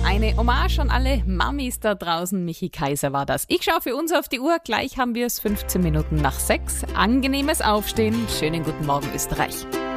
Eine Hommage an alle Mamis da draußen. Michi Kaiser war das. Ich schaue für uns auf die Uhr. Gleich haben wir es 15 Minuten nach 6. Angenehmes Aufstehen. Schönen guten Morgen, Österreich.